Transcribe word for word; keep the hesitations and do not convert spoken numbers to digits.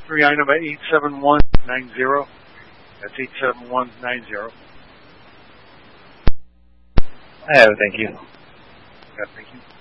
three I number eight seven one nine zero. That's eight seven one nine zero. I have it, thank you. Yeah, thank you.